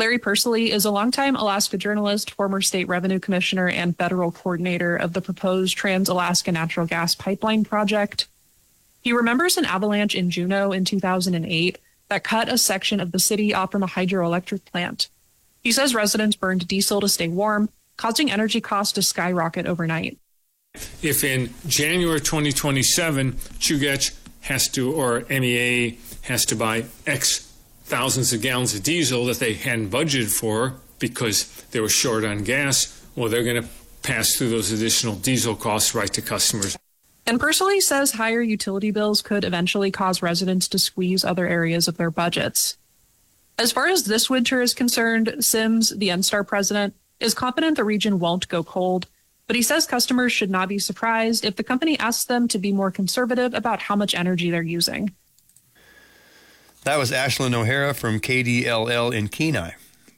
Larry Persily is a longtime Alaska journalist, former state revenue commissioner, and federal coordinator of the proposed Trans-Alaska Natural Gas Pipeline project. He remembers an avalanche in Juneau in 2008 that cut a section of the city off from a hydroelectric plant. He says residents burned diesel to stay warm, causing energy costs to skyrocket overnight. If in January 2027, Chugach has to, or MEA has to buy X thousands of gallons of diesel that they hadn't budgeted for because they were short on gas, well, they're going to pass through those additional diesel costs right to customers. And Persily says higher utility bills could eventually cause residents to squeeze other areas of their budgets. As far as this winter is concerned, Sims, the NSTAR president, is confident the region won't go cold, but he says customers should not be surprised if the company asks them to be more conservative about how much energy they're using. That was Ashlyn O'Hara from KDLL in Kenai.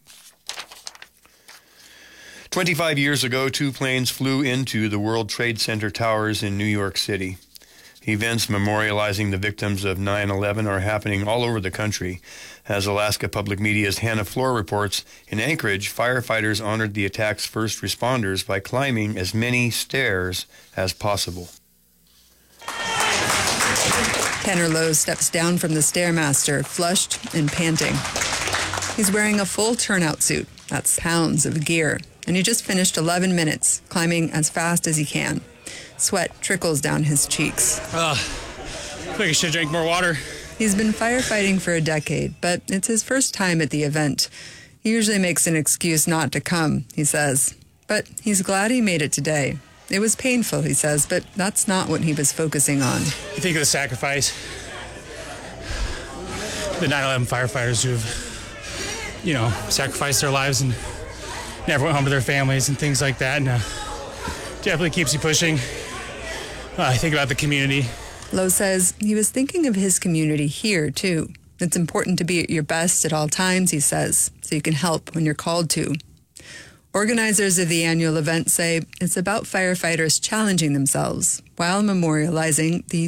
25 years ago, 2 planes flew into the World Trade Center towers in New York City. Events memorializing the victims of 9/11 are happening all over the country. As Alaska Public Media's Hannah Floor reports, in Anchorage, firefighters honored the attack's first responders by climbing as many stairs as possible. Tanner Lowe steps down from the Stairmaster, flushed and panting. He's wearing a full turnout suit. That's pounds of gear. And he just finished 11 minutes, climbing as fast as he can. Sweat trickles down his cheeks. I think I should drink more water. He's been firefighting for a decade, but it's his first time at the event. He usually makes an excuse not to come, he says. But he's glad he made it today. It was painful, he says, but that's not what he was focusing on. You think of the sacrifice. The 9/11 firefighters who've, sacrificed their lives and never went home to their families and things like that. And definitely keeps you pushing. I think about the community. Lowe says he was thinking of his community here, too. It's important to be at your best at all times, he says, so you can help when you're called to. Organizers of the annual event say it's about firefighters challenging themselves while memorializing the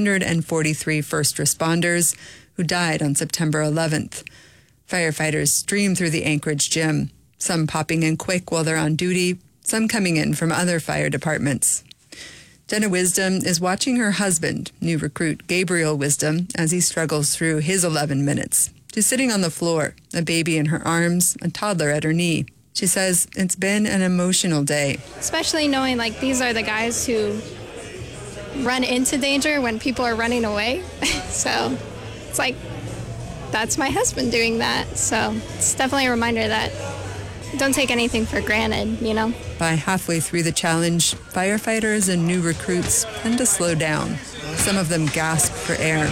343 first responders who died on September 11th. Firefighters stream through the Anchorage gym, some popping in quick while they're on duty, some coming in from other fire departments. Jenna Wisdom is watching her husband, new recruit Gabriel Wisdom, as he struggles through his 11 minutes. She's sitting on the floor, a baby in her arms, a toddler at her knee. She says it's been an emotional day. Especially knowing these are the guys who run into danger when people are running away. So it's that's my husband doing that. So it's definitely a reminder that don't take anything for granted, By halfway through the challenge, firefighters and new recruits tend to slow down. Some of them gasp for air.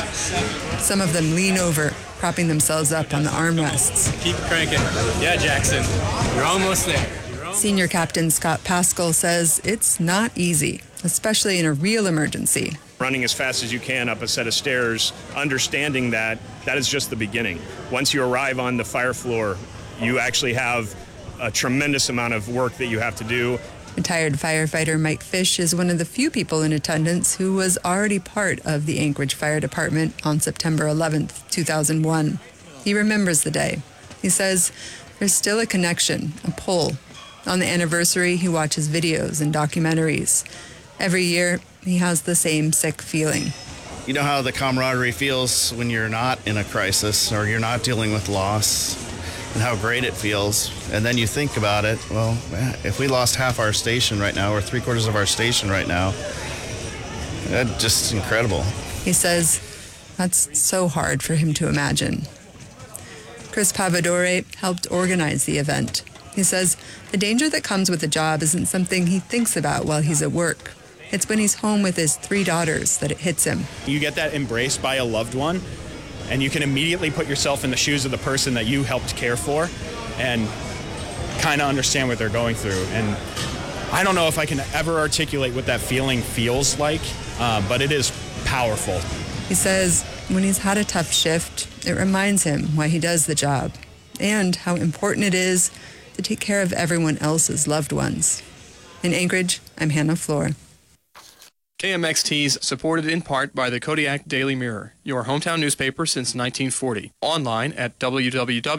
Some of them lean over, propping themselves up on the armrests. Keep cranking. Yeah, Jackson, you're almost there. Senior Captain Scott Pascal says it's not easy, especially in a real emergency. Running as fast as you can up a set of stairs, understanding that is just the beginning. Once you arrive on the fire floor, you actually have a tremendous amount of work that you have to do. Retired firefighter Mike Fish is one of the few people in attendance who was already part of the Anchorage Fire Department on September 11th, 2001. He remembers the day. He says there's still a connection, a pull. On the anniversary, he watches videos and documentaries. Every year, he has the same sick feeling. You know how the camaraderie feels when you're not in a crisis or you're not dealing with loss, and how great it feels. And then you think about it, well, if we lost half our station right now or 3/4 of our station right now, that's just incredible. He says that's so hard for him to imagine. Chris Pavadore helped organize the event. He says the danger that comes with the job isn't something he thinks about while he's at work. It's when he's home with his 3 daughters that it hits him. You get that embraced by a loved one, and you can immediately put yourself in the shoes of the person that you helped care for and kind of understand what they're going through. And I don't know if I can ever articulate what that feeling feels like, but it is powerful. He says when he's had a tough shift, it reminds him why he does the job and how important it is to take care of everyone else's loved ones. In Anchorage, I'm Hannah Floor. KMXT is supported in part by the Kodiak Daily Mirror, your hometown newspaper since 1940. Online at www